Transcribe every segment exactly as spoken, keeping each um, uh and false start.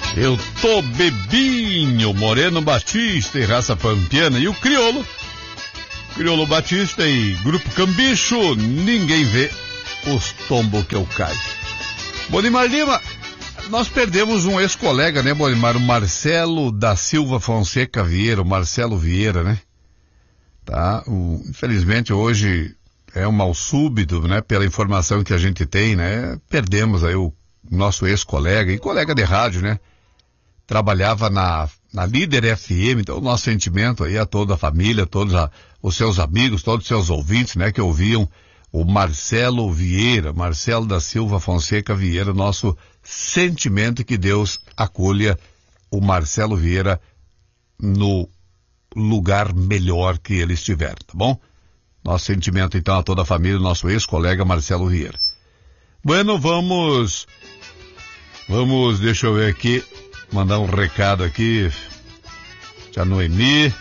Eu tô bebinho, Moreno Batista e Raça Pampiana. E o Criolo, Criolo Batista e Grupo Cambicho, ninguém vê os tombos que eu caio. Bonimar Lima, nós perdemos um ex-colega, né, Bonimar? O Marcelo da Silva Fonseca Vieira, o Marcelo Vieira, né? Tá, o, infelizmente hoje é um mal súbito, né, pela informação que a gente tem, né? Perdemos aí o nosso ex-colega e colega de rádio, né? Trabalhava na, na Líder F M, então o nosso sentimento aí a toda a família, todos a, os seus amigos, todos os seus ouvintes, né, que ouviam o Marcelo Vieira, Marcelo da Silva Fonseca Vieira, nosso sentimento, que Deus acolha o Marcelo Vieira no lugar melhor que ele estiver, tá bom? Nosso sentimento então a toda a família, nosso ex-colega Marcelo Vieira. Bueno, vamos, vamos, deixa eu ver aqui, mandar um recado aqui, já Noemi,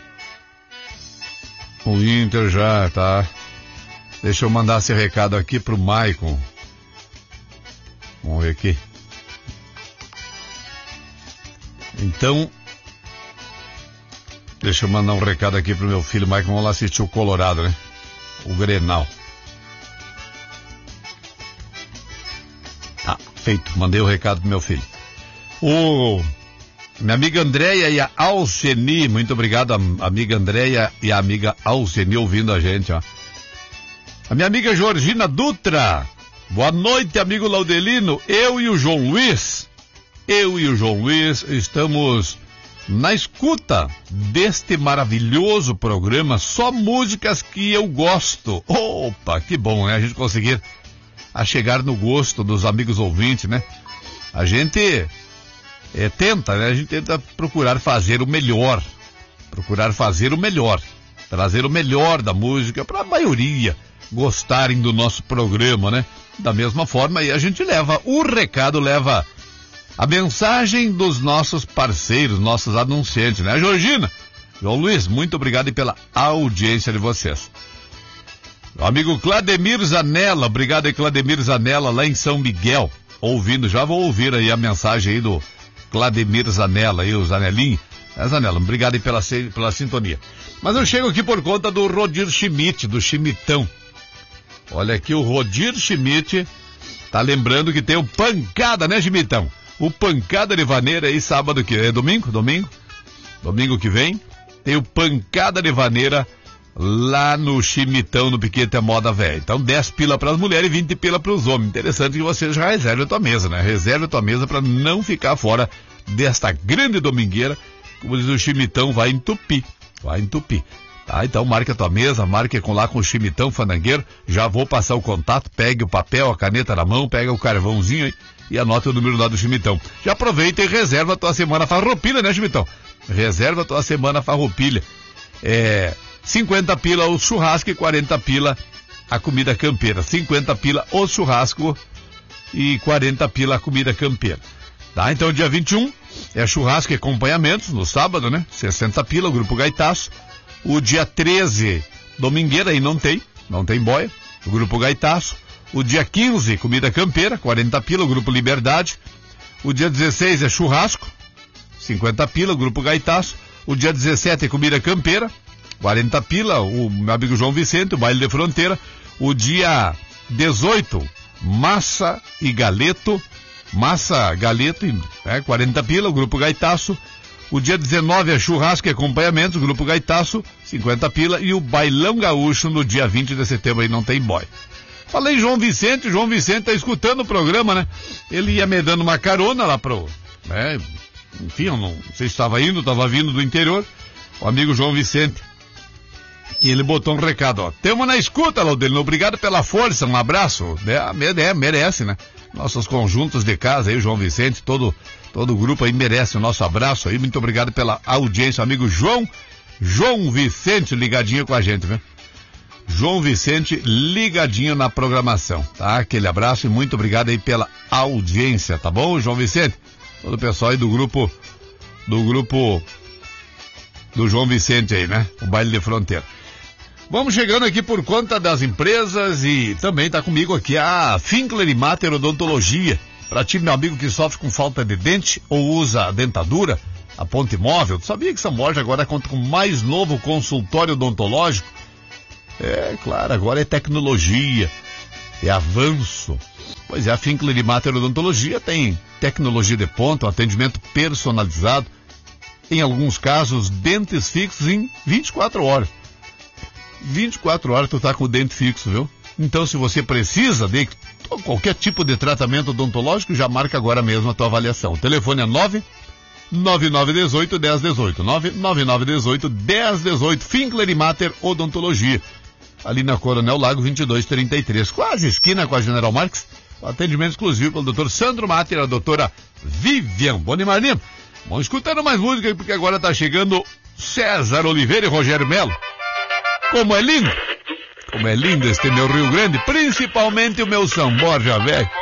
o Inter já tá, deixa eu mandar esse recado aqui pro Maicon, vamos ver aqui, então, deixa eu mandar um recado aqui pro meu filho Maicon, vamos lá assistir o Colorado, né, o Grenal. Tá, feito, mandei o recado pro meu filho. O minha amiga Andréia e a Alceni, muito obrigado, a amiga Andréia e a amiga Alceni ouvindo a gente, ó. A minha amiga Georgina Dutra, boa noite, amigo Laudelino, eu e o João Luiz, eu e o João Luiz estamos na escuta deste maravilhoso programa, só músicas que eu gosto. Opa, que bom, né, a gente conseguir a chegar no gosto dos amigos ouvintes, né? A gente... É, tenta, né? A gente tenta procurar fazer o melhor, procurar fazer o melhor, trazer o melhor da música para a maioria gostarem do nosso programa, né? Da mesma forma, aí a gente leva o recado, leva a mensagem dos nossos parceiros, nossos anunciantes, né? Georgina, João Luiz, muito obrigado pela audiência de vocês. O amigo Clademir Zanella, obrigado aí, Clademir Zanella, lá em São Miguel, ouvindo, já vou ouvir aí a mensagem aí do Clademir Zanella, aí o Zanelinho. É, Zanella, obrigado aí pela, pela sintonia. Mas eu chego aqui por conta do Rodir Schmidt, do Chimitão. Olha aqui, o Rodir Schmidt tá lembrando que tem o Pancada, né, Chimitão? O Pancada de Vaneira aí, sábado que é domingo, domingo, domingo que vem, tem o Pancada de Vaneira lá no Chimitão, no Piquete a Moda Velha. Então dez pila para as mulheres e vinte pila para os homens. Interessante que você já reserve a tua mesa, né? Reserve a tua mesa para não ficar fora desta grande domingueira. Como diz o Chimitão, vai entupir, vai entupir. Tá? Então marque a tua mesa, marque com lá com o Chimitão Fandangueiro. Já vou passar o contato, pegue o papel, a caneta na mão, pega o carvãozinho aí e anote o número lá do Chimitão. Já aproveita e reserva a tua semana farroupilha, né, Chimitão? Reserva a tua semana farroupilha. É... cinquenta pila o churrasco e quarenta pila a comida campeira. cinquenta pila o churrasco e quarenta pila a comida campeira. Tá? Então dia vinte e um é churrasco e acompanhamentos no sábado, né? sessenta pila o Grupo Gaitaço. O dia treze, domingueira, aí não tem, não tem boia, o Grupo Gaitaço. O dia quinze, comida campeira, quarenta pila o Grupo Liberdade. O dia dezesseis é churrasco, cinquenta pila o Grupo Gaitaço. O dia dezessete é comida campeira, quarenta pila, o meu amigo João Vicente, o baile de fronteira. O dia dezoito, massa e galeto, massa, galeto, é, quarenta pila, o Grupo Gaitaço. O dia dezenove é churrasco e acompanhamento, o Grupo Gaitaço, cinquenta pila. E o bailão gaúcho no dia vinte de setembro, aí não tem boy. Falei João Vicente, o João Vicente tá escutando o programa, né? Ele ia me dando uma carona lá pro, né? Enfim, eu não sei se estava indo, estava vindo do interior, o amigo João Vicente. E ele botou um recado, ó. Tamo na escuta, Laudelino. Obrigado pela força, um abraço. É, é, merece, né? Nossos conjuntos de casa aí, o João Vicente, todo, todo o grupo aí merece o nosso abraço aí. Muito obrigado pela audiência, amigo João, João Vicente ligadinho com a gente, viu? João Vicente ligadinho na programação, tá? Aquele abraço e muito obrigado aí pela audiência, tá bom, João Vicente? Todo o pessoal aí do grupo, do grupo do João Vicente aí, né? O baile de fronteira. Vamos chegando aqui por conta das empresas e também está comigo aqui a Finkler e Mater Odontologia. Para ti, meu amigo que sofre com falta de dente ou usa a dentadura, a ponte móvel, tu sabia que essa loja agora conta com o mais novo consultório odontológico? É, claro, agora é tecnologia, é avanço. Pois é, a Finkler e Mater Odontologia tem tecnologia de ponta, um atendimento personalizado, em alguns casos, dentes fixos em vinte e quatro horas. vinte e quatro horas tu tá com o dente fixo, viu? Então, se você precisa de qualquer tipo de tratamento odontológico, já marca agora mesmo a tua avaliação. O telefone é nove nove nove um oito, um zero um oito, nove nove nove um oito, um zero um oito, Finkler e Mater Odontologia. Ali na Coronel Lago vinte e dois trinta e três, quase esquina com a General Marques. Atendimento exclusivo pelo doutor Sandro Mater e a doutora Vivian Boni Marlino. Vamos escutando mais música, porque agora tá chegando César Oliveira e Rogério Melo. Como é lindo, como é lindo este meu Rio Grande, principalmente o meu São Borja, velho.